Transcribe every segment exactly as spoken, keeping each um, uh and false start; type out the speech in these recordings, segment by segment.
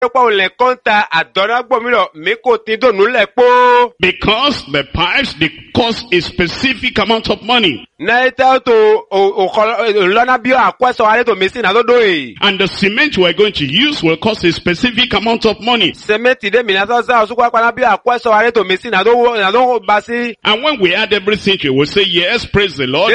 Because the pipes, they cost a specific amount of money. And the cement we're going to use will cost a specific amount of money. And when we add everything, you will say, yes, praise the Lord.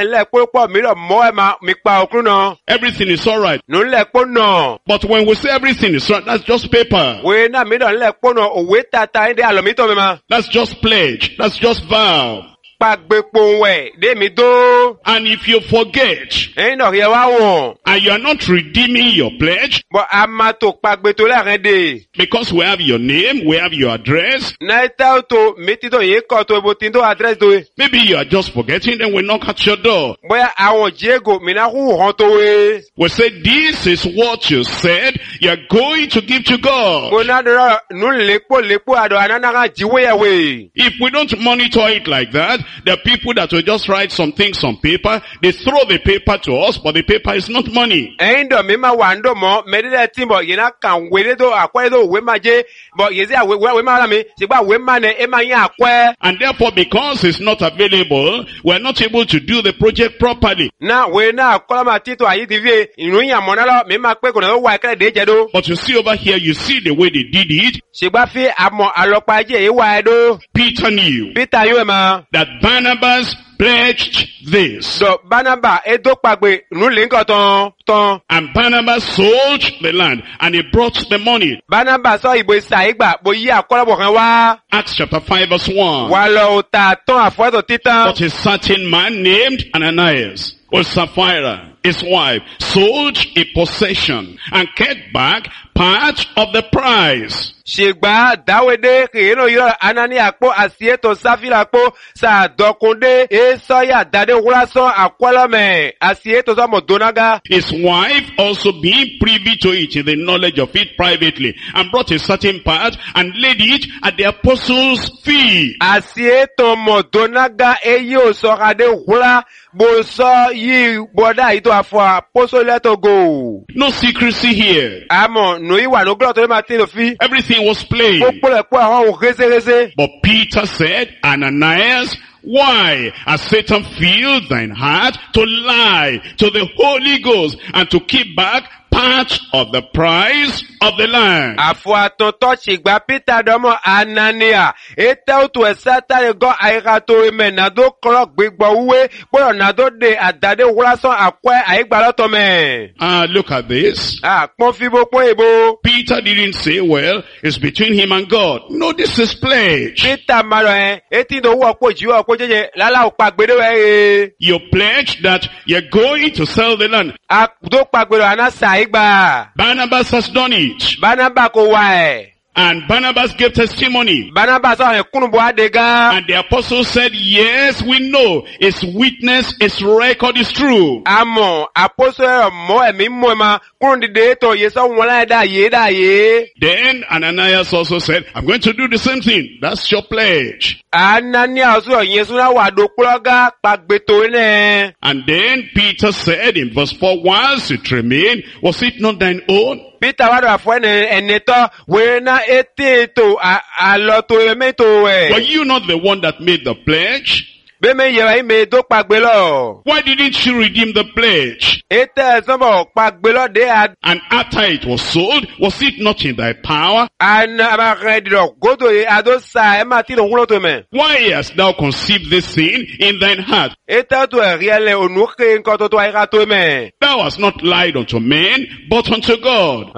Everything is alright. But when we say everything is right, that's just paper. That's just pledge. That's just vow. And if you forget, and you are not redeeming your pledge, because we have your name, we have your address, maybe you are just forgetting, then we knock at your door. We say, this is what you said you are going to give to God. If we don't monitor it like that, the people that will just write some things on paper, they throw the paper to us, but the paper is not money. And therefore, because it's not available, we're not able to do the project properly. But you see over here, you see the way they did it. Peter knew that Barnabas pledged this. And Barnabas sold the land and he brought the money. Acts chapter five verse one. But a certain man named Ananias or Sapphira, his wife, sold a possession and kept back part of the price. Shegba Dawede kino yoro Anania po asieto Safira po sa dokunde esoya dade wulaso akwalame asieto za modonaga. His wife also being privy to it in the knowledge of it privately, and brought a certain part and laid it at the apostles' feet. Asieto modonaga eyo sorade wula boso yi boda ito afo apostle leto go. No secrecy here. Amo no iwa no gloto matino fi. Everything was plain. But Peter said, Ananias, why has Satan filled thine heart to lie to the Holy Ghost and to keep back part of the price of the land? Ah, uh, look at this. Peter didn't say, well, it's between him and God. No, this is pledge. You pledge that you're going to sell the land. Barnabas has done it. And Barnabas gave testimony. Barnabas and the apostles said, yes, we know. His witness, his record is true. Then Ananias also said, I'm going to do the same thing. That's your pledge. And then Peter said in verse four, whilst it remained, was it not thine own? Peter were you not the one that made the pledge? Why didn't you redeem the pledge? And after it was sold, was it not in thy power? Why hast thou conceived this thing in thine heart? Thou hast not lied unto men, but unto God.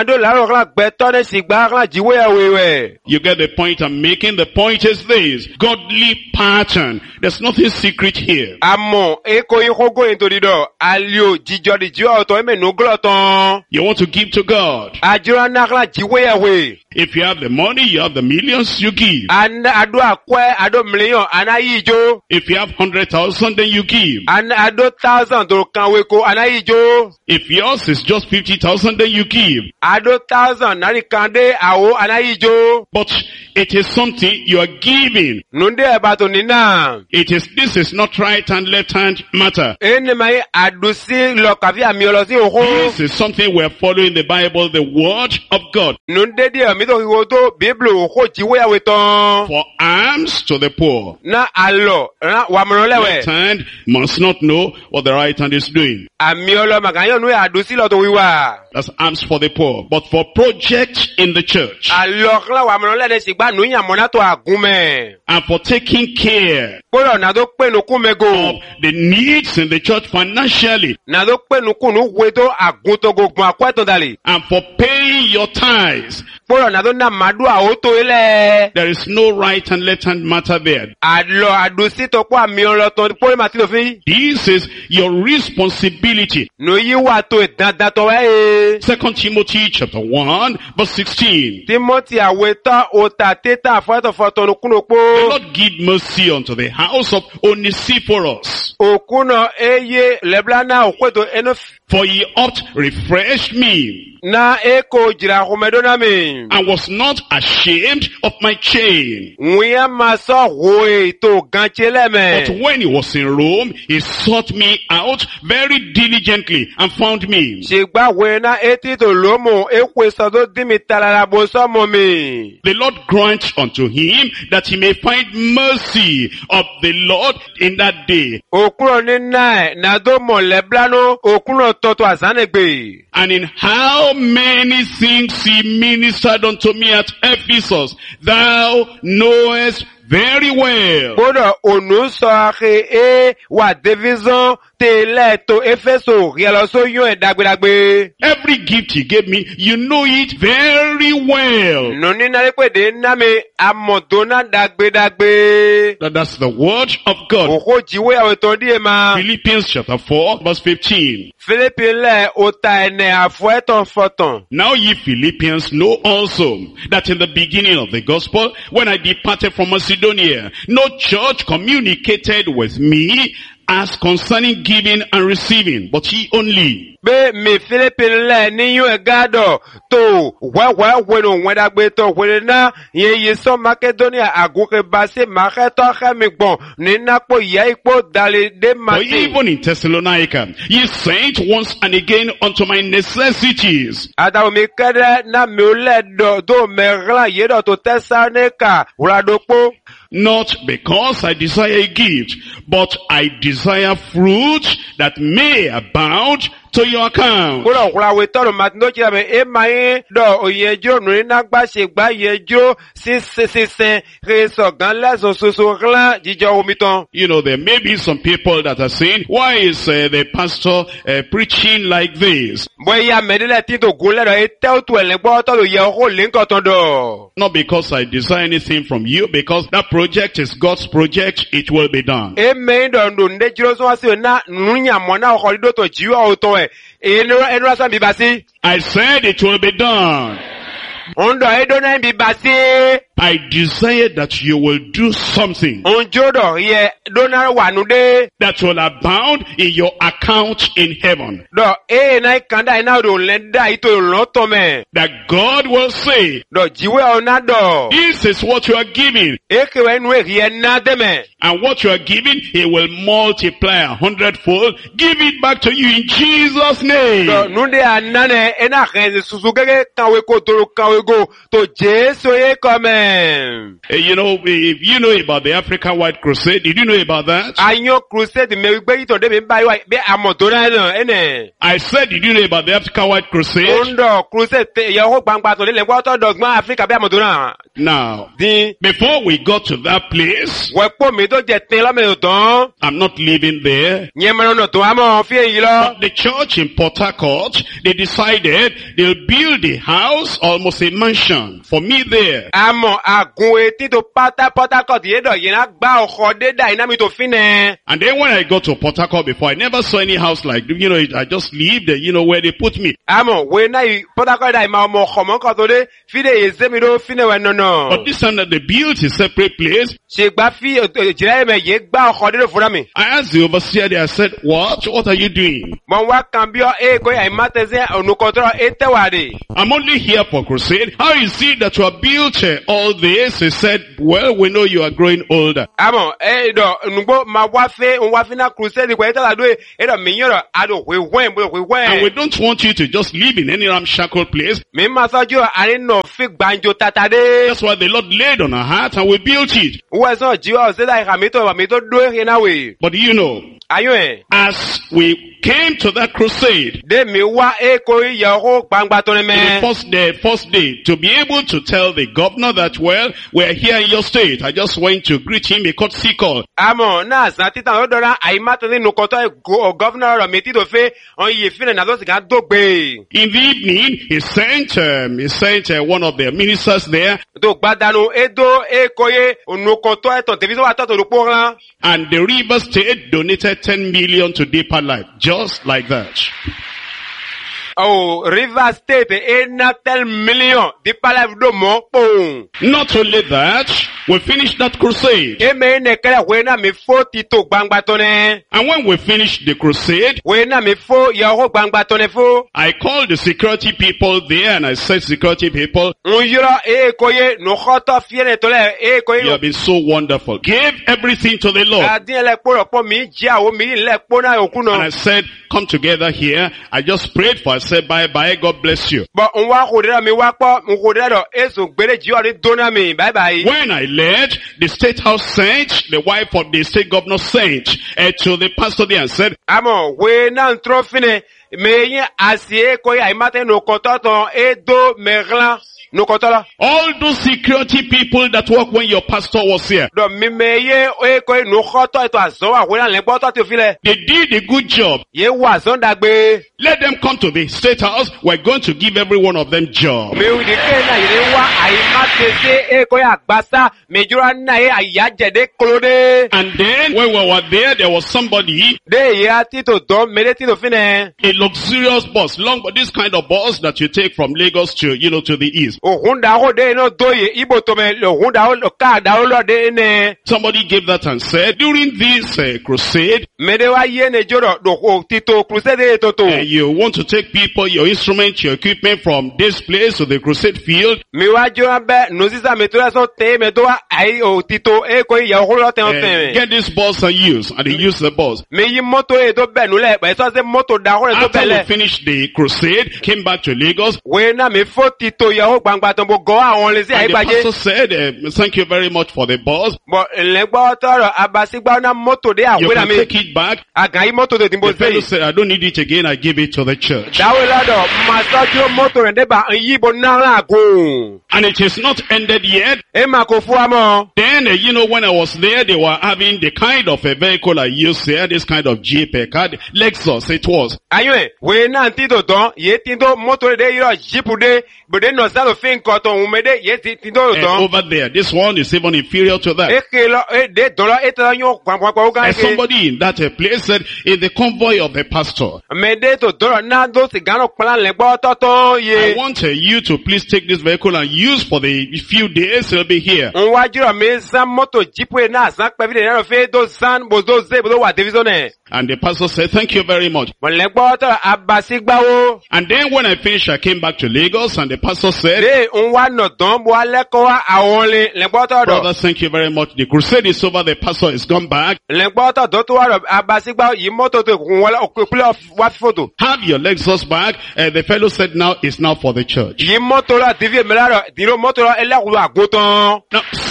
You get the point I'm making? The point is this. Godly pattern. There's nothing secret here. You want to give to God. If you have the money, you have the millions, you give. An ado akwe ado million anayijo. If you have hundred thousand, then you give. An ado thousand do kanweko anayijo. If yours is just fifty thousand, then you give. Ado thousand nari kande awo anayijo. But it is something you are giving. Nunde ebato nina. It is, this is not right hand, left hand matter. Ene mai adusi lokavi amiolosi oho. This is something we are following the Bible, the word of God. Nunde di amito hiwoto Bible oho jiwe ya weton. For alms to the poor. Na alo na wamrolewe. Left hand must not know what the right hand is doing. Amiolo maganyo nwe adusi loto wiwa. That's alms for the poor. But for projects in the church. Alors la wamrole de sigba nunya monato agume. And for taking care Polo na do pe no kumego. of the needs in the church financially. Na do pe no kunu weto agunto gogun akweto dali. And for paying your tithes. Polo na do na madu auto ile. There is no right and left hand matter there. Alo adusi to kwa amiolo to polo matilo fi. This is your responsibility. No yi wa to dandan to we. Second Timothy chapter one verse sixteen. Timothy aweta ota teta afato foto no kuno The po. Lord give mercy unto the house of Onesiphorus. Okuno eye leblana okweto eno For he oft refreshed me, na eko jira humedona mi. and was not ashamed of my chain. Nwiya maso hoe to ganchele But me. when he was in Rome, he sought me out very diligently and found me. Shigba wena eti to lomo ekwe sado dimi talala boso mo mi. The Lord grant unto him that he may find mercy of the Lord in that day. Okuno ni nae na do mo leblano okuno toto azanegbe. And in how many things he ministered unto me at Ephesus, thou knowest very well. Bodo onu so ake e wa division tele to Efeso rielo so yun e dagbedagbe. Every gift he gave me, you know it very well. No ni na lepe de na me amodona dagbedagbe. That that's the word of God. Oko jiwe awe tondi e ma. Philippians chapter four verse fifteen. Philippi le ota ene afueton foton. Now ye Philippians know also that in the beginning of the gospel, when I departed from Macedonia, no church communicated with me as concerning giving and receiving, but ye only. Be mi Philippi le ni yu e gado to wewe weno wedagbe to wedena ye ye so Macedonia aguke base maketo chemigbon ni napo ye ipo dali de For mati. even in Thessalonica, ye sent once and again unto my necessities. Adawo mi kede na mi ule do do megla ye do to Thessalonica uradopo. Not because I desire a gift, but I desire fruit that may abound to your account. Kuro kura we toro matno chira me e mai do oyejo no na gba se gba yejo si si si se re so gan la so so so glan jijo omi ton. You know, there may be some people that are saying, why is uh, the pastor uh, preaching like this? Boya medele ti to gun le do e te o tu ele gbo to lo ye o le nkan ton do. Not because I desire anything from you, because that project is God's project, it will be done. E me do ndo nde jiro so wasi na nunya mo na o do to jiwa o to e. E no e no sa bi basi. I said it will be done. Ondo e do na bi basi. I desire that you will do something Onjo do ye do na wa nu de. that will abound in your account in heaven. Do e na kanda e na do le da ito lo to me. That God will say, Do jiwe o na do. this is what you are giving. E ke we nu e ye na de me. And what you are giving, He will multiply a hundredfold. Give it back to you in Jesus' name. Do nu de anane e na gen susu gege kanwe ko toro kanwe go to Jesu e come. Uh, you know, if you know about the African White Crusade, did you know about that? Ayo crusade me gbe ito de be ba wa be amodona na ene. I said, did you know about the African White Crusade? Ondo crusade ye ho gbangba to le le to dogma Africa be amodona. Now, Din before we got to that place, we po mi to je tin lo me ton. I'm not living there. Nye mo no to amo fi eyin lo. But the church in Port Harcourt, they decided they'll build a house, almost a mansion, for me there. Amo àmọ́ àgùn etí tó pátá Port Harcourt yé dọ̀ yẹn á gbá ọkọ̀ dédà iná mi tó fi nẹ. And then when I got to Port Harcourt before, I never saw any house like, you know, I just lived, you know, where they put me. àmọ́ wẹ́n náà yìí Port Harcourt dà ìmọ̀ ọmọ ọkọ̀ mọ́ nǹkan tó dé fi dé yé zémi ló fi nẹ wẹ̀ nọ̀nà. But this time that they built a separate place, ṣègbà fi ìjìnlẹ̀ mẹ̀ yé gbá ọkọ̀ dédò fúnra mi. I asked the overseer there, I said, what? What are you doing? mọ̀ wá kan bí ọ ẹ kó àìmátẹ́sẹ̀ ònùkọ̀tọ̀ ẹ tẹ́wà dé. I'm only here for crusade. How is it that you have built uh, all this? He said, well, we know you are growing older. àmọ́ ẹ dọ̀ nùgbọ́ máa wá fẹ́ òun wá fi náà crusade pẹ̀lú tẹ́lá dóye ẹ dọ̀ mí yọ̀rọ̀ àdó wíwẹ́n bó And we wíwẹ́n. don't want you to just live in any ramshackle place. mi máa sọ́jú àárín náà fi gbàǹjo tata dé. That's why the Lord laid on our heart and we built it. wọ́n sọ jíwọ́ ọ̀sẹ̀dá ìhà mi tó ìwà mi tó dó èrè náà wè. But you know, ayọ̀ ẹ̀. as we came to that crusade, dé mi wá èkó ìyàwó gbangba tó ní the mẹ́. first day, first day, to be able to tell the governor that, well, we're here in your state. I just went to greet him, a courtesy call. àmọ́ náà sàn títàn ó dọ̀ra àìmátẹ́sẹ̀ nùkọ̀tọ̀ gọ́vnà rẹ̀ mi tí tó fẹ́ ọ̀n yìí fínẹ̀ náà tó sì ká dógbe. In the evening, he sent, um, he sent uh, one of their ministers there, tó gbádànù édó èkó yé nùkọ̀tọ̀ ẹ̀tọ̀ tẹ̀físọ́ wà tọ̀tọ̀ lùpọ̀ rán. and the River State donated ten million to Deeper Life, just like that. Oh, River State ẹ̀ ná ten million dípàlẹ̀ ìdó mọ́ pòun. Not only that, we finished that crusade. èmi ní kẹ́lẹ́ wẹ́n náà mi fó títò gbangba tó ní. And when we finished the crusade, wẹ́n náà mi fó ìyàwó gbangba tó ní fó. I called the security people there and I said, security people, ń yọrọ èkó yé nùkọ̀tọ̀ fíẹ́nẹ̀ tó lẹ̀ èkó you yé. have been so wonderful. Give everything to the Lord. àdín ẹlẹ́pọ̀ rọ̀ pọ̀ mi jí àwọn mi lẹ́pọ̀ náà òkú And I náà. said, come together here. I just prayed for, I said, bye bye, God bless you. bọ̀ ń wá kò dẹ́rẹ́ mi wá pọ̀ ń kò dẹ́rẹ́ èso gbére jí ọ̀rí dóná mi bye bye. When I led, the state house sent, the wife of the state governor sent uh, to the pastor there and said, àmọ́ wẹ́n náà ń trọ́ fínẹ̀ mẹ́yìn àṣì èkó yé àìmátẹ́ nùkọ̀tọ̀ tán èdò mẹ́rán nùkọ̀tọ̀ la. all those security people that work when your pastor was here, dọ̀ mi mẹ́yìn èkó yé nùkọ̀tọ̀ ètò àzọ́ àwọn ìlànà lẹ́gbọ́tọ̀ tó fi lẹ̀. they did a good job. yé wà zọ́ndàgbé. Let them come to the state house. We're going to give every one of them job. mi ò ní kéè náà yìí wá àìmátẹ́sẹ̀ èkó yé àgbàsá mẹ́jọ́ra náà yé àyájẹ̀dẹ́ kólódé. And then when we were there, there was somebody, dé yé àtìtò dán mẹ́lẹ́ tìtò fínẹ̀. a luxurious bus, long, this kind of bus that you take from Lagos to, you know, to the east. òhun dàó dé iná dóye ibo tó mẹ òhun dàó ká dàó lọ́dẹ ẹnẹ. Somebody gave that and said, during this uh, crusade, mẹ́lẹ́ wá yé ne jọ́rọ̀ dòkó títò crusade tòtò. uh, you want to take people, your instrument, your equipment from this place to the crusade field. mi wá jọ́rọ̀ bẹ́ nùsísà mi tó yẹ sọ tẹ́ mi tó wá àyè ò títò èkó ìyàwó lọ́tẹ̀ Uh, ọ̀tẹ̀. get this bus and use, and they use the bus. mi yí mọ́tò yẹ tó bẹ̀ nulẹ̀ pẹ̀ sọ́sẹ́ mọ́tò dàó rẹ̀ tó After bẹ̀ we lẹ̀. finished the crusade, came back to Lagos, wẹ́n náà mi fó títò ìyàwó gbangba tó ń bọ̀ gọ́ àwọn lè sí and the àyíbájẹ́. pastor said, uh, thank you very much for the bus. bọ̀ ẹ̀lẹ́gbọ́ tọrọ abasígbà náà mọ́tò dé You àwé náà can mi. take it back. àgàn yí mọ́tò tó ti ń bọ̀ The fellow sẹ́yìn. said, I don't need it again, I give it to the church. dáwé lọ́dọ̀ máa sọ́jú mọ́tò rẹ̀ débà yíbo náírà gùn. And it is not ended yet. ẹ máa kó fún wa mọ́. Then, uh, you know, when I was there, they were having the kind of a vehicle I used here, this kind of Jeep, a car, Lexus it was. ayọ̀ ẹ̀ wẹ́n náà ti tò tán yé ti tó mọ́tò rẹ̀ dé yírọ̀ jíìpù dé gbòdé nà sálò fi nǹkan tó ń mẹ́dẹ́ yé ti ti tó Uh, tán. over there, this one is even inferior to that. eke lọ e de dọ̀lọ́ e tẹ́lẹ̀ yóò pàpàpà ó gán And ké. somebody in that uh, place said, in the convoy of the pastor, mẹ́dẹ́ tó dọ̀lọ́ náà tó sì gánà kpala lẹ́gbọ́ tọ́tọ́ I yé. want uh, you to please take this vehicle and use for the few days it'll be here. ń wá jírọ̀ mi zan mọ́tò jíìpù yẹn náà zan pẹ́bí de náà fẹ́ tó zan bòzó zé bòzó wà division ẹ̀. And the pastor said, thank you very much. mọ̀lẹ́gbọ́ tọrọ abasigbawo. And then when I finished, I came back to Lagos and the pastor said, de ń wá nà tán bó alẹ́kọ̀ọ́ wa àwọn lè lẹ́gbọ́ tọrọ. brothers, thank you very much. The crusade is over. The pastor has gone back. lẹ́gbọ́ tọrọ tó tó wà rọ̀ abasigbawo yìí mọ́tò tó kún wọlé òkúlẹ̀ wá fífòtò. Have your Lexus back. Uh, the fellow said, now it's now for the church. yìí mọ́tò rọ̀ tv mi lárọ̀ dìrò mọ́tò rọ̀ ẹlẹ́kùnrin àgùntàn. Now,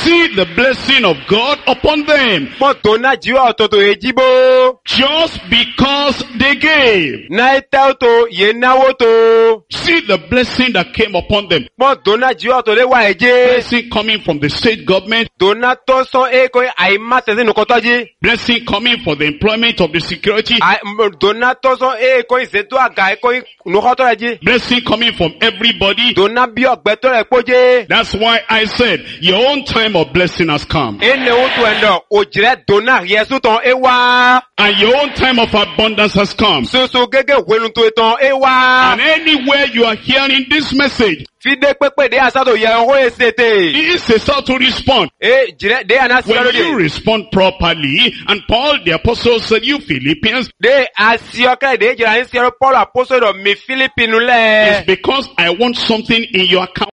see the blessing of God upon them. Mo dona jiwa toto ejibo. Just because they gave. Na ita to ye nawo to. See the blessing that came upon them. Mo dona jiwa to le wa eje. Blessing coming from the state government. Dona to so e ko ai mate sinu kotoji. Blessing coming for the employment of the security. Ai dona to so e ko iseto aga e ko nu kotoji. Blessing coming from everybody. Dona bi ogbeto re poje. That's why I said your own time of blessing has come. Ene utu endo ojire dona yesu ton ewa. And your own time of abundance has come. So so gege wenu to ton ewa. And anywhere you are hearing this message, Fide pepe de asato ye ho esete. this is how to respond. E jire de ana When siro you de. respond properly, and Paul the apostle said, you Philippians, De asioka de jira ni siro Paul apostle do mi Philippine le. it's because I want something in your account.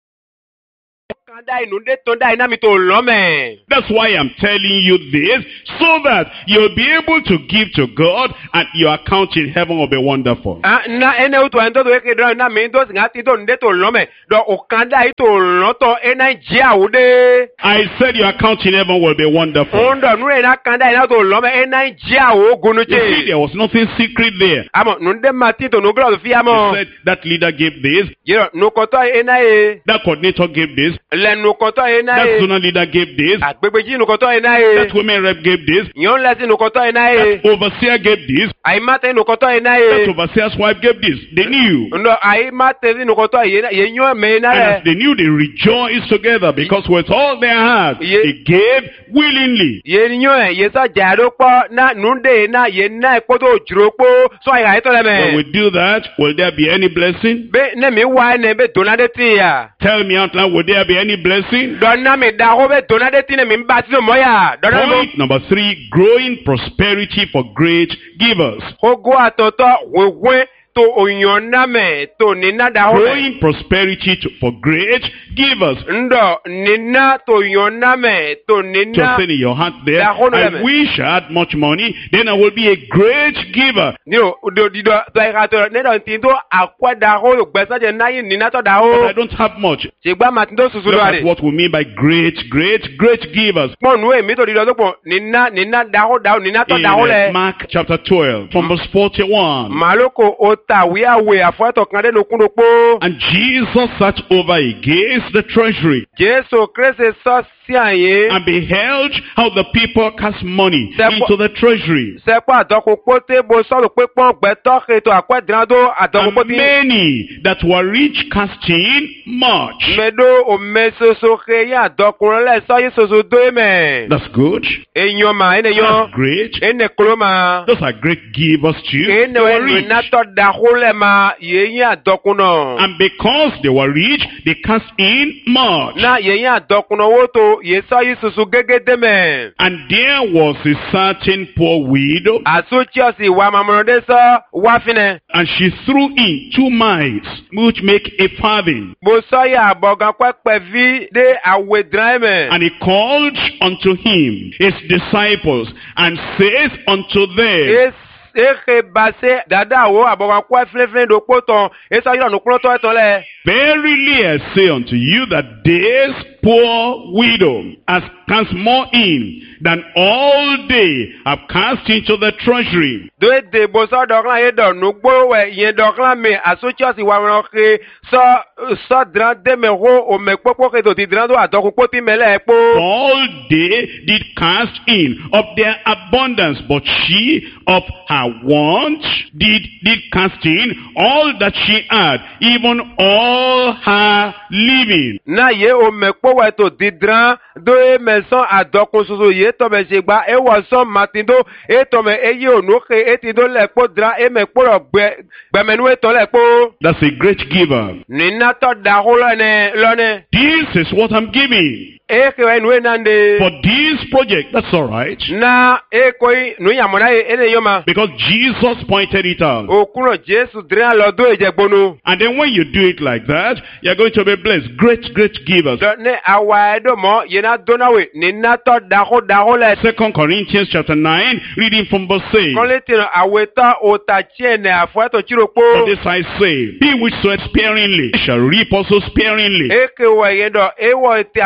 Kanda inu de tonda ina mi to lome. That's why I'm telling you this, so that you'll be able to give to God and your account in heaven will be wonderful. Ah na ene utu endo do eke do na mi do singa ti do nde to lome. Do okanda ito loto ena jia ude. I said your account in heaven will be wonderful. Ondo nu ena kanda ina to lome ena jia o You see, gunuche. there was nothing secret there. Amo nunde mati to nugro do fi He amo. said that leader gave this, Yero nukoto ena e. that coordinator gave this, Le nukoto ena that e. zonal leader gave this, Agbegbeji nukoto ena that e. women rep gave this, Yon lesi nukoto ena e. that overseer gave this, Aimate nukoto ena that e. overseer's wife gave this. They knew. Ndo aimate zi nukoto ye ye nyo me na And le. as they knew, they rejoiced together because with all their heart, Ye- they gave willingly. Ye nyo e ye sa jaro po na nunde na ye na po to juro po so ai to le When we me. do that, will there be any blessing? Be ne mi wa ne be donade ti ya. Tell me out loud, will there be any blessing? Don na mi da ho be donade ti ne mi ba ti no mo ya. Don na mo. Point number three, growing prosperity for great givers. Ogo atoto wewe to onyona me to nina da ho. Growing prosperity to, for great givers. Ndo nina to onyona me to Just nina. saying in your heart there, That whole I element. wish I had much money, then I will be a great giver. Ni o do di do to ka to ne do tin do akwa da ho yo gbesa je na yin nina to da But ho. I don't have much. Se gba ma tin do susu Look do at are. what we mean by great, great, great givers. Pon nu emi to di do pon nina nina da ho da ho nina to In da ho uh, le. Mark chapter twelve, from verse forty-one. Maloko o ta wi awe afo to kan de no kun do po. And Jesus sat over against the treasury Jesu Christ so si aye. and beheld how the people cast money Therefore- into the treasury. Se pa adoko pote bo so lo pe pon gbe to ke to akwa dran do adoko And pote. many that were rich cast in much. Medo o meso so ke ya adokun le so ye so so do me. That's good. Enyo ma ene yo. That's great. Ene klo ma. Those are great givers too. Ene They were we rich. na to da ho le ma ye yin adokun no. And because they were rich, they cast in much. Na ye yin adokun no wo to ye so ye so so gege de me. And there was a certain poor widow, Asuchi osi wa mamorode so wa fine. and she threw in two mites, which make a farthing. Bo so ya abogan pepe vi de awedran me. And he called unto him his disciples, and says unto them, Es eke base dada wo abogan kwa flefle do poton. Esa yo no kuro to eton le. Verily I say unto you that this poor widow has cast more in than all they have cast into the treasury. Do de bo so doklan ye do no gbo we yen doklan me asuchi osi wa ron ke so so dran de me ho o me popo ke do ti dran do adokun poti mele po. All they did cast in of their abundance, but she of her want did did cast in all that she had, even all her living. Na ye o me po we to ti dran do e me so adokun soso ye to me se gba e wo so matindo e to me e ye onu ke e ti do le po dran e me po ro gbe gbemenu e to le po. That's a great giver. Ni na to da ho lo ne lo ne. This is what I'm giving. E ke we nu e nande. For this project, that's all right. Na e koi nu ya mona e ne yoma. Because Jesus pointed it out. Okuro Jesu dran lo do ejegbonu. And then when you do it like that, you're going to be blessed. Great, great givers. Do ne awa edo mo ye na do na we ni na to da ho da ho le. Second Corinthians chapter nine, reading from verse eight. Kon le ti no aweta o ta chiene afo to chiro po. For this I say, he which soweth sparingly shall reap also sparingly. E ke we ye do e wo ti alo po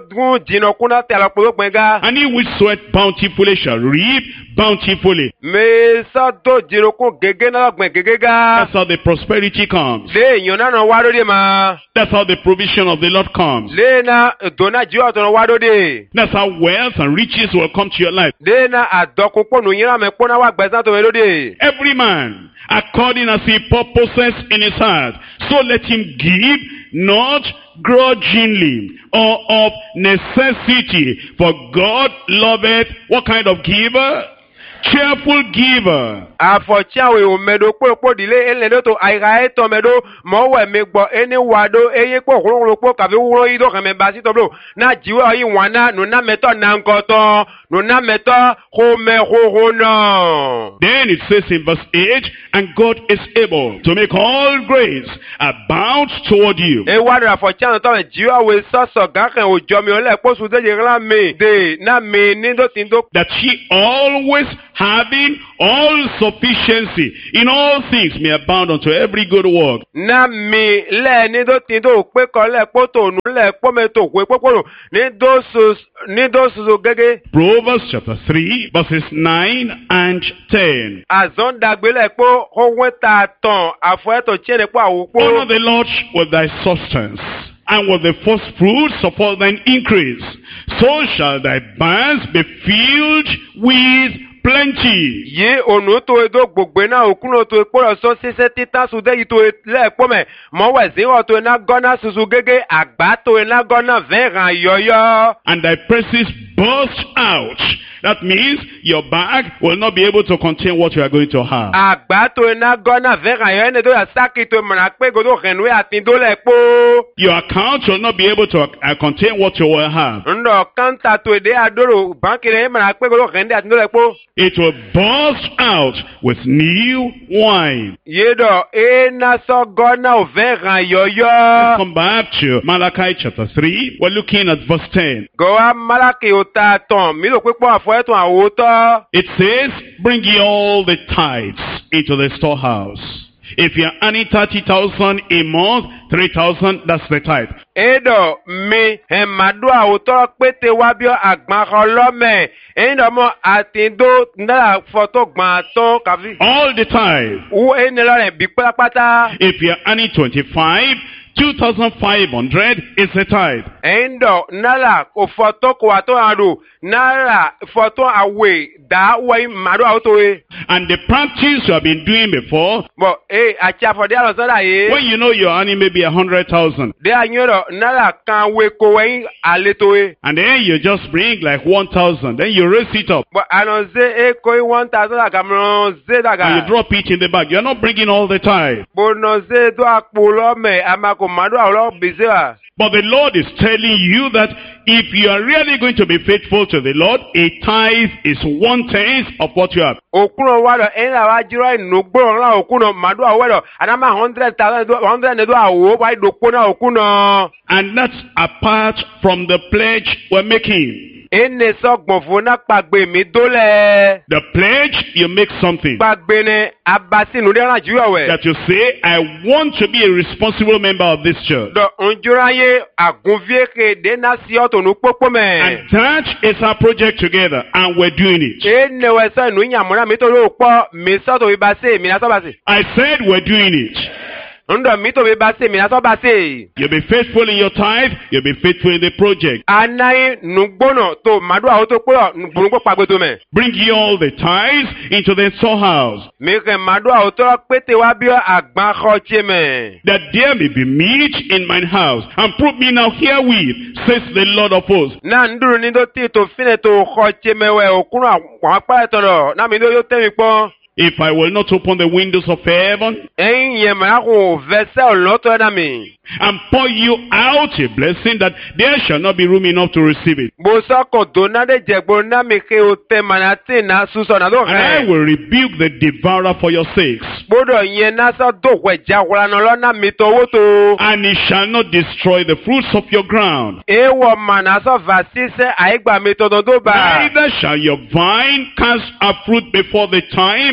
dún jìnnà kúnná tẹ àlọ́pọ̀ gbẹ̀ngà. And he which soweth bountifully shall reap bountifully. mèsà tó jìnnà kún gègé náà gbẹ̀ gègé gá. That's how the prosperity comes. lé èèyàn náà nà wá lóde mà. That's how the provision of the Lord comes. lé na dòna jíwá tó nà wá lóde. That's how wealth and riches will come to your life. lé na àdọ́kùnpọ̀ nù yín náà mẹ́ kpọ́nà wá gbẹ̀sán tó mẹ́ lóde. Every man, according as he purposes in his heart, so let him give, not grudgingly or of necessity. For God loveth what kind of giver? Cheerful giver. Àfọ̀tíàwé òmèdò pòròpò dìlé ẹlẹ́dọ́ tó àìrà ẹ̀tọ́ mẹ́dọ́ mọ́wọ́ ẹ̀mí gbọ́ ẹni wàdó eyín pò kúrúkúrúkú kàfé wúrọ́ yìí dọ́kàn mẹ́ba sí tọ́blò náà jíwọ́ yìí wọ́n náà nùnà mẹ́tọ́ náà nkọ́tọ́ nùnà mẹ́tọ́ hómẹ́hóhó náà. Then it says in verse eight, and God is able to make all grace abound toward you. ẹ wá dọ̀rọ̀ àfọ̀tíàwé tó mẹ́ jíwọ́ wé sọ́sọ̀ gàkẹ́ òjò mi ọ̀lẹ́ kóso déjì ńlá mi dé náà mi nídó tí ń dó. That he always having all sufficiency in all things may abound unto every good work. Na mi lẹ ní tó ti tó pé kọ́ lẹ kó tó nù lẹ kó mi tó pé kókòrò ní dóṣù ní dóṣù gẹ́gẹ́. Proverbs chapter three verses nine and ten. Àzọ́ndàgbé lẹ pé owó ta tán àfọ̀ ẹ̀tọ́ tí ẹni pé àwòpó. Honor the Lord with thy substance, and with the first fruits of all thine increase. So shall thy barns be filled with plenty. Yé ònú tó edó gbogbo náà òkúnnà tó epo rẹ̀ sọ ṣiṣẹ́ títà sùdẹ́ yìí tó lẹ́ẹ̀pọ̀ mẹ́. Mọ̀wẹ̀ sí ọ̀ tó iná gọ́nà ṣoṣo gẹ́gẹ́ àgbà tó iná gọ́nà fẹ́ràn yọ̀yọ́. And thy presses burst out. That means your bag will not be able to contain what you are going to have. Àgbà tó iná gọ́nà fẹ́ràn yọ ẹni tó yà sákì tó mọ̀nà pé gòdó rẹ̀nùwé àti ìdólẹ̀pọ̀. Your account will not be able to uh, contain what you will have. Ǹdọ̀ kọ́ńtà tó èdè àdóró báńkì rẹ̀ mọ̀nà pé gòdó rẹ̀nùwé àti ìdólẹ̀pọ̀. It will burst out with new wine. Yédọ̀ ena sọ gọ́nà ò fẹ́ràn yọ̀yọ́. Let's come back to Malachi chapter three. We're looking at verse ten. Gọ́wá Málákì ò ta tán, mi lò pípọ̀ àfọ̀ ẹ̀tún àwòtọ́. It says, bring ye all the tithes into the storehouse. If you're earning thirty thousand a month, three thousand, that's the tithe. Edo mi ẹ̀màdó àwòtọ́ pété wá bí àgbàkọ lọ́mẹ̀. Ẹ̀yìndọ̀ mọ́ àtìndó náà fọ́tò gbọ̀n tó kàfí. All the tithe. Wú ẹni lọ́rẹ̀ bí pátápátá. If you're earning twenty-five, two thousand five hundred is the tithe. Ẹ̀yìndọ̀ náírà kò fọ́tò kò wà tó àrò. Náírà fọ́tò àwẹ̀ dá wọ́n màdó àwòtọ́ wẹ̀. And the practice you have been doing before, Bọ̀ ee àti àfọ̀dé àlọ́sọ́dà yìí. when you know you're earning maybe a hundred thousand, Dé àyẹ̀rọ̀ náírà kan wé kó wẹ́yìn àlétò wẹ̀. and then you just bring like one thousand, then you raise it up Bọ̀ àná ṣe é kó one thousand àgàmọ̀ ṣe and dàgà. you drop it in the bag. You're not bringing all the tithe. Bọ̀nà ṣe tó àpò lọ́mẹ̀ àmàkò màdó àwòrán bìsẹ̀ wà. But the Lord is telling you that if you are really going to be faithful to the Lord, a tithe is one tenth of what you have. Òkúnà wà lọ ẹ̀yìn làwọn ajírọ̀ ìnùgbòrò ńlá òkúnà màdó àwòrán àdámà hundred thousand hundred ẹ̀dọ́ àwò wáyé dòpó náà òkúnà. And that's apart from the pledge we're making. Ẹnẹ sọ̀gbọ̀n fún náà pàgbé mi dólẹ̀. The pledge, you make something. Pàgbé ni abasínú dẹ́rán jùlọ wẹ̀. That you say, I want to be a responsible member of this church. Dọ̀ ǹjúráyé àgùnfíèkè dẹ́nà sí ọ̀tọ̀nù pópó mẹ́. And that is our project together, and we're doing it. Ẹnẹ wẹ̀ sọ ìnú ìyàmúra mi tó ló pọ̀ mi sọ́tò mi bá sè mi lásán bá sè. I said we're doing it. Ǹdọ̀ mi tó mi bá sè mi lásán bá sè. You'll be faithful in your tithe, you'll be faithful in the project. Anáyé nùgbónà tó màdó àwọn tó pọ̀ nùgbòrúgbó pàgbé tó mẹ́. Bring ye all the tithes into the storehouse, Mi kẹ̀ màdó àwọn tó pété wá bí àgbà kọ́ọ̀tì mẹ́. that there may be meat in mine house, and prove me now herewith, says the Lord of hosts. Náà ń dúró ní tó tí tó fínẹ̀ tó kọ́ọ̀tì mẹ́wẹ́ òkúrò àwọn apá ẹ̀tọ́ rọ̀ náà mi ló yóò tẹ́ mi pọ́n. If I will not open the windows of heaven Ẹ̀yin yẹn màá kò fẹsẹ̀ ọ̀lọ́tọ̀ ẹ̀dá mi. and pour you out a blessing that there shall not be room enough to receive it. Bó sọ́kọ̀ tó náà dé jẹ̀gbọ́n náà mi ké o tẹ màná tí náà súnsọ̀ náà tó And I rẹ̀. will rebuke the devourer for your sakes, Gbọ́dọ̀ yẹn náà sọ dòwò ẹ̀já wọlánà lọ́nà mi tó owó tó. and it shall not destroy the fruits of your ground. Èèwọ̀ màná sọ fà sísẹ́ àìgbà mi tọ̀tọ̀ tó bá. Neither shall your vine cast her fruit before the time,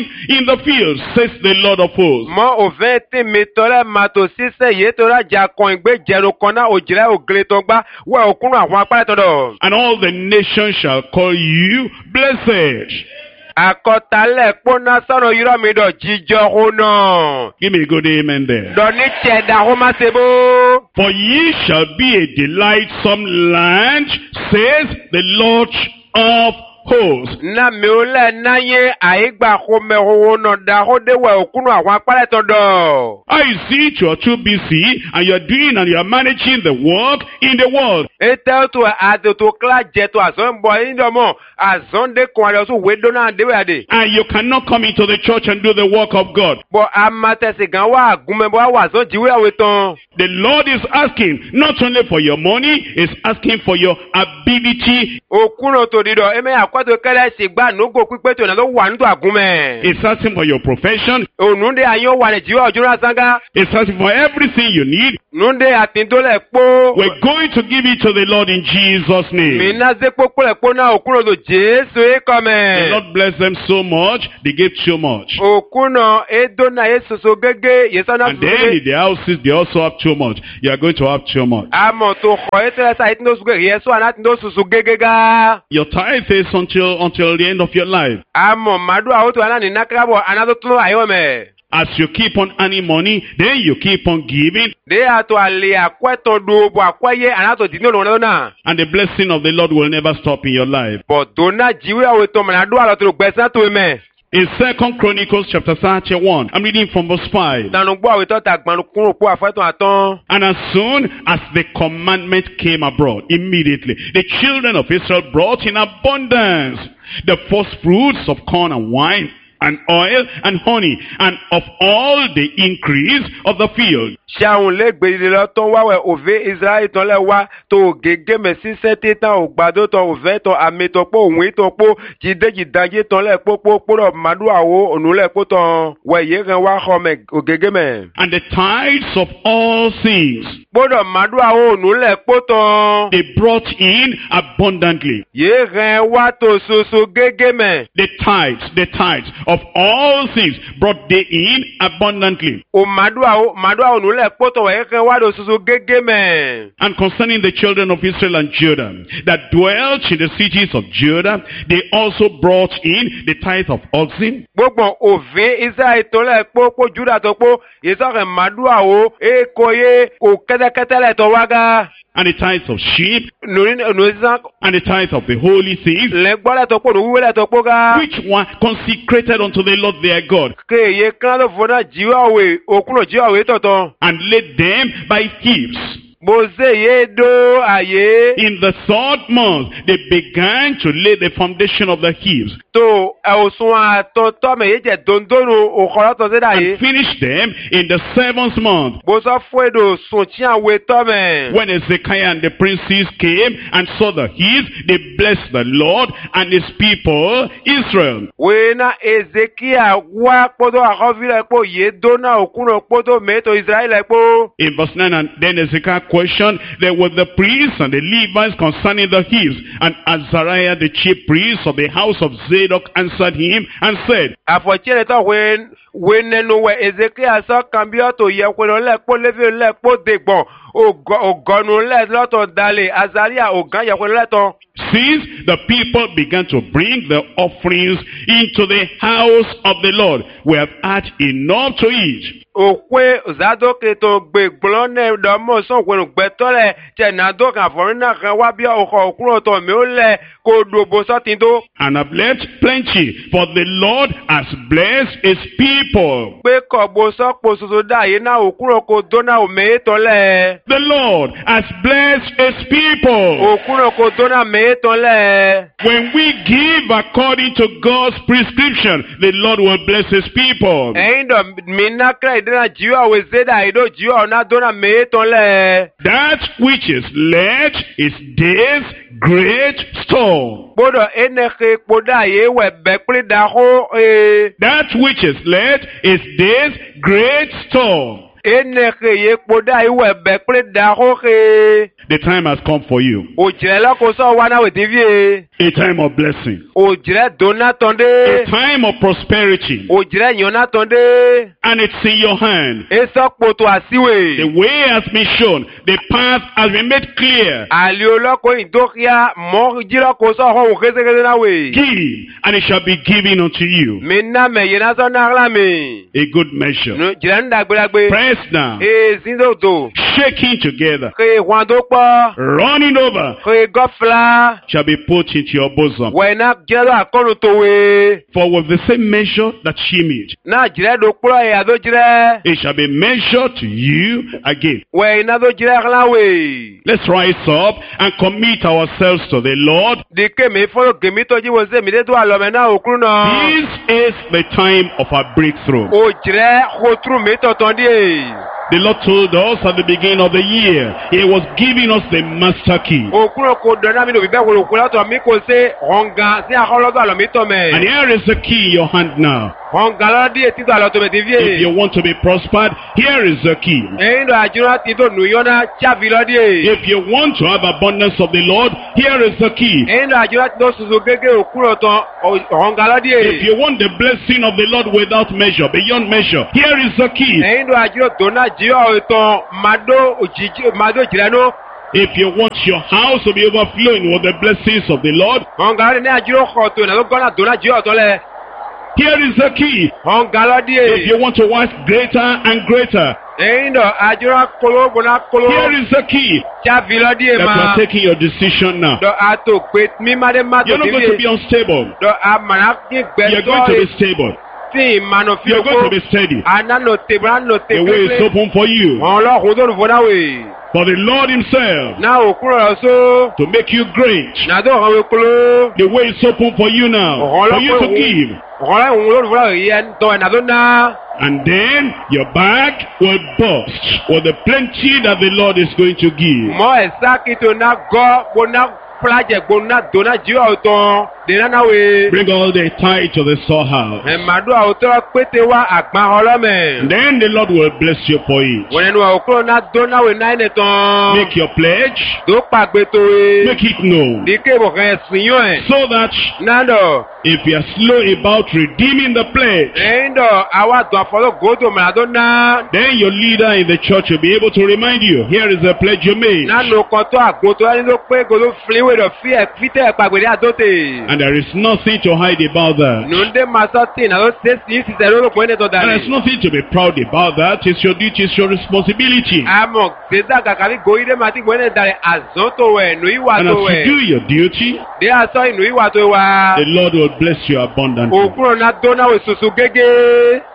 in the field, says the Lord of hosts. Mo ove ti mi tole mato sise ye tora ja kon igbe jero kan na ojire ogele to gba we okun awon apare to do. And all the nations shall call you blessed. Akotale pona sono yiro mi do jijo hono. Give me a good amen there. Do ni cheda ho ma sebo. For ye shall be a delightsome land, says the Lord of hosts. Na mi ole na ye aigba ho me ho no da ho de we okunu awon apare to do. I see it, you are too busy and you are doing and you are managing the work in the world. Etel to ado to kla je to azon boy indomo azon de kon ale so we do na de we ade. And you cannot come into the church and do the work of God. Bo amate se gan wa agunme bo wa azon jiwe awetan. The Lord is asking not only for your money, He's asking for your ability. Okuno to dido eme akwato kele se gba nugo pipe to na lo wa ndu agunme. He's asking for your profession. Onunde ayo wa ne jiwe ojura sanga. He's asking for everything you need. Nunde atindole po. We're going to give it to the Lord in Jesus' name. Mina ze popo le po na okuno do Jesu e The come. Lord bless them so much, they gave so much. Okuno edo na yesu so gege yeso na And then in the houses, they also have too much. You are going to have too much. Amo to kho etele sa itindo su gege yeso ana tindo su su gege ga. Your tithe is until until the end of your life. Amo madu auto ana ni nakrabo anado tuno ayome. As you keep on earning money, then you keep on giving, De ato ale akweto do bo akwaye anato dino lo na. and the blessing of the Lord will never stop in your life. But dona jiwe aweto manadu alo to gbesa to me. In Second Chronicles chapter thirty-one, I'm reading from verse five. Nanu gbo aweto ta gbanu kun po afeto aton. And as soon as the commandment came abroad, immediately the children of Israel brought in abundance the first fruits of corn and wine, and oil and honey, and of all the increase of the field. Shaun le gbede lo ton wa we ove Israel ton le wa to gege me si sete tan ogbado to ove to ameto po ohun to po jide jidaje ton le po po po ro madu awo onu le po ton we ye ran wa ho me ogege me. And the tithes of all things Bodo madu awo onu le po ton they brought in abundantly. ye ran wa to soso gege me. The tithes, the tithes of all things brought they in abundantly. O madu awo madu awo onu le po ton we ran wa do soso gege me. And concerning the children of Israel and Judah that dwelt in the cities of Judah, they also brought in the tithe of oxen, Gbogbo ove Israel to le po po Juda to po yeso ran madu awo e koye o ketekete le to waga. and the tithe of sheep, Nuri nuri and the tithe of the holy things, le gbole to po nu wele to po ga. which were consecrated unto the Lord their God, Ke ye kan lo fona jiwa we okuno jiwa we toto. and laid them by heaps. Boze ye do aye. In the third month, they began to lay the foundation of the heaps, To e osun atoto me ye je dondonu okoro to se da ye. and finished them in the seventh month. Boso fwedo sun ti awe to me. When Ezekiah and the princes came and saw the heaps, they blessed the Lord and his people, Israel. We na Ezekiel wa podo akovile po ye do na okuno podo me to Israel po. In verse nine, and then Ezekiel questioned, there were the priests and the Levites concerning the heaps. And Azariah, the chief priest of the house of Zadok, answered him and said, Afochele to when when nenu we Ezekiel so kambio to ye kwelo le po levi le po degbon ogonu le loto dale Azariah ogan ye kwelo le to. since the people began to bring the offerings into the house of the Lord, we have had enough to eat. Okwe zadoke to gbe glone do mo so kwenu gbe tole je na do kan forina kan wa bi oko okuro to mi o le ko do bo so tindo. And have left plenty, for the Lord has blessed his people. Pe ko bo so po so da ye na okuro ko do na o me tole. The Lord has blessed his people. Okuro ko do na me tole. When we give according to God's prescription, the Lord will bless his people. Eyin do mi na kra idena jiwa we zeda ido jiwa na do na me tole. That which is led is this great store. Bodo eneke poda ye we be pli da ho eh. That which is led is this great store. Eneke ye poda ye we be pli da ho eh. the time has come for you. Òjìrẹ́ lọ́kọ̀ sọ wá náà wètí fíye. A time of blessing. Òjìrẹ́ dòná tán A dé. time of prosperity. Òjìrẹ́ yànnà tán dé. And it's in your hand. Esọ́ kpòtò The àsíwè. way has been shown. The path has been made clear. Àlè olọ́kọ̀ ìdókíá mọ́ jírọ́kọ̀ sọ ọ̀hún kéṣekéṣe náà wè. Give, and it shall be given unto you. Mi ná mẹ̀yẹ náà sọ náà rà mí. A good measure. Jìrẹ́ ń dàgbéragbé. Pressed down, Ee síndòdò. shaking together, Kè wọ́n tó pọ̀. running over, Kè gọ́fìlà. shall be put into your bosom. Wẹ̀ náà jẹ́rọ àkọ́nù tó wé. For with the same measure that she made, Náà jìrẹ́ dò kúrọ̀ ẹ̀yà tó jìrẹ́. it shall be measured to you again. Wẹ̀ iná tó jìrẹ́ kan láwè. Let's rise up and commit ourselves to the Lord. Dike mi fọlọ gèmí tọjú wo ṣe mi dé tó àlọmẹ náà òkúrú náà. This is the time of our breakthrough. O jìrẹ́ kótó mi tọ̀tàn díẹ̀. The Lord told us at the beginning of the year, He was giving us the master key. Òkúrò kò dọ̀nà mi lòbí bẹ́ẹ̀ wò lòkúrò látọ̀ mi kò ṣe ọ̀ǹgà sí àkọlọ́dọ̀ àlọ́ mi tọ̀ mẹ́. And here is the key in your hand now. Ọ̀ǹgà lọ́dọ̀ díẹ̀ títọ̀ àlọ́ tó mẹ́ ti If you fíè. want to be prospered, here is the key. Ẹyin lọ àjùrọ̀ ti tó nù yọ́nà cháfi lọ́díẹ̀. If you want to have abundance of the Lord, here is the key. Ẹyin lọ àjùrọ̀ ti tó soso gégé òkúrò tán ọ̀ǹgà If lọ́díẹ̀. you want the blessing of the Lord without measure, beyond measure, here is the key. Ẹyin lọ àjùrọ̀ tó náà jíọ̀ ìtàn màdó òjijì màdó jìrẹ́ nù. If you want your house to be overflowing with the blessings of the Lord, Ọ̀ǹgà lọ́díẹ̀ ní àjùrọ̀ kọ̀ tó ìnáwó gánà tó náà jíọ̀ tán lẹ̀. here is the key. Ọ̀ǹgà If lọ́díẹ̀. you want to want greater and greater, Ẹyin lọ àjùrọ̀ kolo gbóná kolo. here is the key. Cháfi lọ́díẹ̀ That you máa. are taking your decision now. Dɔ ato gbe mímádé má tó You're not going to débi be unstable. dɔ amana kí You're going to gbẹdɔ be stable. tí ìmànà fi You're going to owó be steady. anano tèbú anano The way is tèbú open for you. wọn lọkùn tó nùfọ náà wè For the Lord Himself náà òkúrò lọ só to make you great. nàdó ọ̀hún wé kúló The way is open for you now. ọ̀hún For you to lọkùn give. ọ̀hún lọkùn ló nùfọ náà yẹ tọ́ ẹ̀ nàdó náà And then your bag will burst with the plenty that the Lord is going to give. mọ ẹ̀sá kìtò náà gọ́ gbóná fúlájẹ̀ gbóná dóná jíwá ọ̀tọ̀ dènà náà wè Bring all the tithe to the storehouse. ẹ̀màdó àwòtọ́ pété wá àgbà ọlọ́mẹ̀. And then the Lord will bless you for it. Wọ́n ẹnu àwòkúrò náà dóná wè náà ẹ̀ tán. Make your pledge. Tó pàgbé tó e. Make it known. Dike bọ̀kan ẹ̀sìn yóò ẹ̀. So that Nádọ̀. if you are slow about redeeming the pledge, Ẹ̀yin dọ̀ àwa dùn àfọlọ́ gòdò mìíràn tó ná. then your leader in the church will be able to remind you, here is the pledge you made. Nánú kan tó àgbo tó ẹni ló pé gòdò filiwé dọ̀ fi ẹ̀ fítẹ̀ ẹ̀ pàgbé ní àdótè. And there is nothing to hide about that. Nùndé máa sọ tí ìnáwó ṣe sí í sísẹ̀ lórúkọ ẹni tó And there's dàrí. nothing to be proud about that. It's your duty, it's your responsibility. Àmọ̀ gbèsè kàkàrí gòyìdé máa ti gbọ́ ẹni dàrí àzọ́ tó wẹ̀ nù ìwà And tó as you wẹ̀. do your duty, Dé àsọ ìnù ìwà tó wà. the Lord will bless you abundantly. Òkúrò náà dóná wẹ̀ sùsù gégé.